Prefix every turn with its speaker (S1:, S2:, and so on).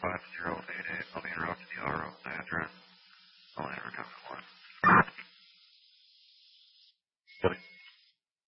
S1: 5088. I'll be interrupted the RO address. I'll enter 1.